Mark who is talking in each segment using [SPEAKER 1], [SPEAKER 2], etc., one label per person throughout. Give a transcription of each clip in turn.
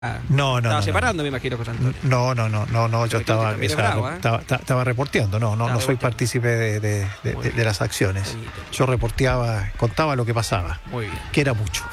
[SPEAKER 1] No,
[SPEAKER 2] estaba separando, me imagino, José Antonio.
[SPEAKER 1] No, yo estaba reporteando, no soy partícipe de las acciones. Yo contaba lo que pasaba.
[SPEAKER 2] Muy bien.
[SPEAKER 1] Que era mucho.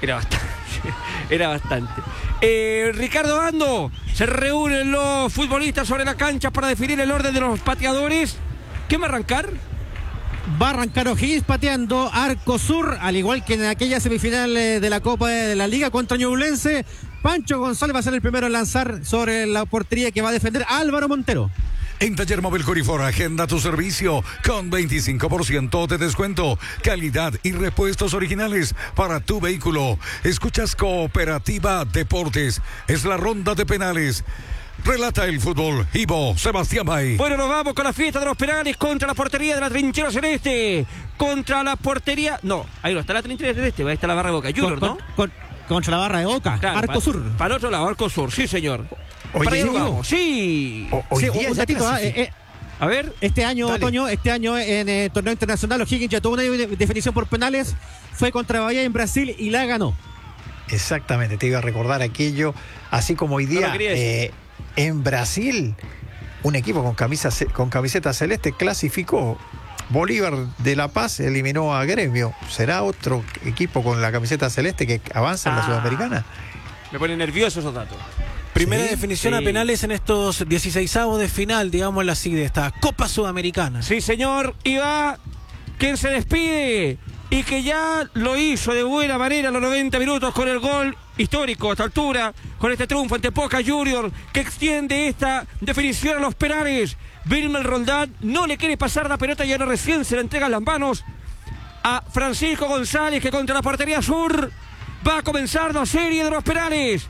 [SPEAKER 2] Era bastante. Ricardo Bando, se reúnen los futbolistas sobre la cancha para definir el orden de los pateadores. ¿Quién va a arrancar?
[SPEAKER 3] Va a arrancar O'Higgins pateando arco sur, al igual que en aquella semifinal de la Copa de la Liga contra Ñublense. Pancho González va a ser el primero en lanzar sobre la portería que va a defender Álvaro Montero.
[SPEAKER 4] En Taller Móvil Corifor, agenda tu servicio con 25% de descuento, calidad y repuestos originales para tu vehículo. Escuchas Cooperativa Deportes, es la ronda de penales. Relata el fútbol, Ivo Sebastián Bay.
[SPEAKER 2] Bueno, nos vamos con la fiesta de los penales contra la portería de la Trinchera Celeste. Contra la portería... No, ahí no está la Trinchera Celeste, ahí está la barra de Boca Juniors, ¿no?
[SPEAKER 3] Contra la barra de Boca, claro, arco sur.
[SPEAKER 2] Para el otro lado, arco sur, sí, señor.
[SPEAKER 3] Oye,
[SPEAKER 2] para allá vamos, sí.
[SPEAKER 3] Un datito,
[SPEAKER 2] a ver.
[SPEAKER 3] Este año,
[SPEAKER 1] dale.
[SPEAKER 3] Toño, en el torneo internacional, O'Higgins ya tuvo una definición por penales. Fue contra Bahía en Brasil y la ganó.
[SPEAKER 1] Exactamente, te iba a recordar aquello. Así como hoy día en Brasil, un equipo con camiseta celeste clasificó. Bolívar de La Paz eliminó a Gremio. ¿Será otro equipo con la camiseta celeste que avanza en la Sudamericana?
[SPEAKER 2] Me pone nervioso esos datos.
[SPEAKER 5] Primera definición a penales en estos 16avos de final, digamos así, de esta Copa Sudamericana.
[SPEAKER 2] Sí, señor. Y va quien se despide y que ya lo hizo de buena manera a los 90 minutos con el gol histórico a esta altura, con este triunfo ante Boca Juniors, que extiende esta definición a los penales. Wilmer Roldán no le quiere pasar la pelota, ya no recién se la entrega en las manos a Francisco González, que contra la portería sur va a comenzar la serie de los penales.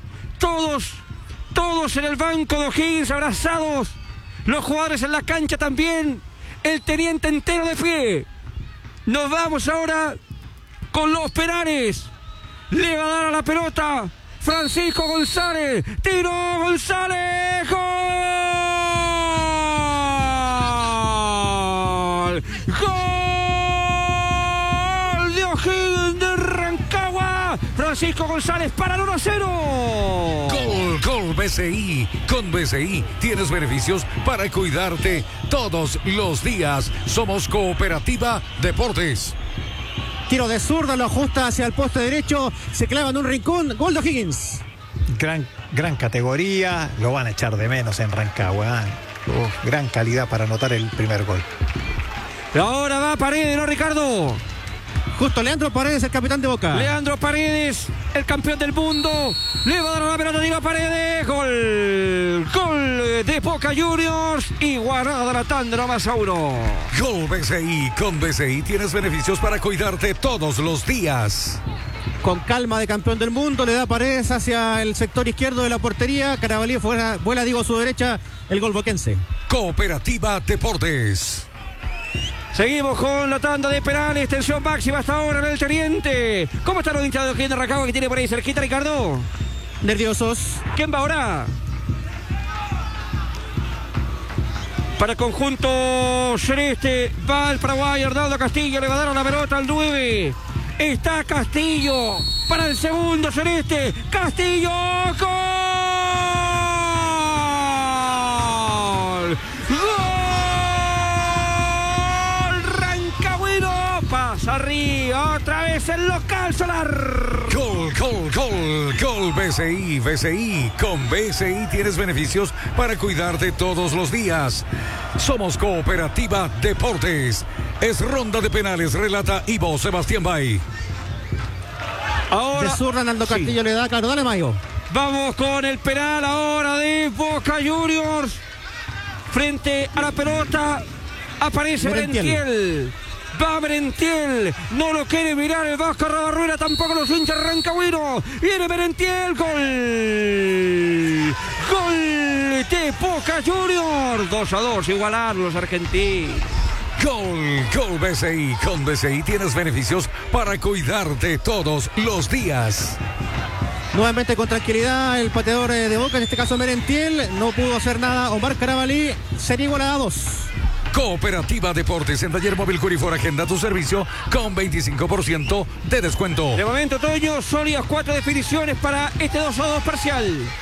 [SPEAKER 2] Todos en el banco de O'Higgins abrazados, los jugadores en la cancha también, el teniente entero de pie. Nos vamos ahora con los penales. Le va a dar a la pelota Francisco González, tiro González, ¡gol! ¡Gol de O'Higgins de Rancagua! Francisco González para el 1-0.
[SPEAKER 4] Gol BCI. Con BCI tienes beneficios para cuidarte todos los días. Somos Cooperativa Deportes.
[SPEAKER 3] Tiro de zurda, lo ajusta hacia el poste derecho, se clava en un rincón, gol de O'Higgins.
[SPEAKER 1] Gran categoría, lo van a echar de menos en Rancagua. Gran calidad para anotar el primer gol.
[SPEAKER 2] Ahora va Paredes, ¿no, Ricardo?
[SPEAKER 3] Justo Leandro Paredes, el capitán de Boca.
[SPEAKER 2] Leandro Paredes, el campeón del mundo. Le va a dar la pelota, tira Paredes. Gol de Boca Juniors. Y guardada la tanda, nomás a uno.
[SPEAKER 4] Gol BCI. Con BCI tienes beneficios para cuidarte todos los días.
[SPEAKER 3] Con calma de campeón del mundo, le da Paredes hacia el sector izquierdo de la portería. Carabalí vuela a su derecha, el gol boquense.
[SPEAKER 4] Cooperativa Deportes.
[SPEAKER 2] Seguimos con la tanda de penales, tensión máxima hasta ahora en el Teniente. ¿Cómo están los hinchas de O'Higgins de Rancagua que tiene por ahí cerquita, Ricardo?
[SPEAKER 3] Nerviosos.
[SPEAKER 2] ¿Quién va ahora? Para el conjunto celeste va el paraguayo Arnaldo Castillo, le va a dar la pelota al 9. Está Castillo para el segundo celeste. Castillo, ¡gol! ¡Gol! Rancagüino pasa arriba, otra vez el local solar.
[SPEAKER 4] Gol BCI. BCI. Con BCI tienes beneficios para cuidarte todos los días. Somos Cooperativa Deportes. Es ronda de penales, relata Ivo Sebastián Bay.
[SPEAKER 2] Ahora
[SPEAKER 3] de zurda, Arnaldo Castillo le da, claro, dale Mayo.
[SPEAKER 2] Vamos con el penal ahora de Boca Juniors. Frente a la pelota aparece Merentiel. Va Merentiel, no lo quiere mirar el Vasco Rabarruela, tampoco los hinchas rancagüinos. Viene Merentiel, gol de Boca Juniors. 2-2, igualar los argentinos.
[SPEAKER 4] Gol BCI. Con BCI tienes beneficios para cuidarte todos los días.
[SPEAKER 3] Nuevamente con tranquilidad el pateador de Boca, en este caso Merentiel, no pudo hacer nada. Omar Carabalí, sería igualada a 2.
[SPEAKER 4] Cooperativa Deportes en Taller Móvil Curifor. Agenda tu servicio con 25% de descuento.
[SPEAKER 2] De momento, Toño, sólidas 4 definiciones para este 2-2 parcial.